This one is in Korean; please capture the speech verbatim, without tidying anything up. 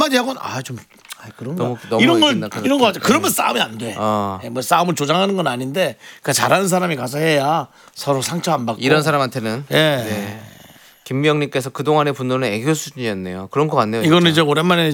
한마디 하고는 아좀 아, 그런 거 너무 이런 걸 얘기했나, 이런 거 그렇게. 그러면 싸우면 안 돼. 어. 뭐 싸움을 조장하는 건 아닌데 그러니까 잘하는 사람이 가서 해야 서로 상처 안 받고 이런 사람한테는. 예. 네. 김미영님께서 그동안의 분노는 애교 수준이었네요. 그런 것 같네요. 이거는 진짜. 이제 오랜만에